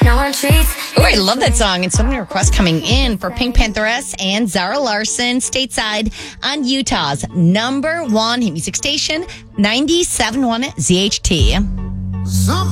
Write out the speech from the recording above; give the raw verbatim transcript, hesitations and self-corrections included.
on treats. Oh, I love that song. And so many requests coming in for Pink Pantheress and Zara Larson stateside on Utah's number one hit music station, ninety-seven point one Z H T.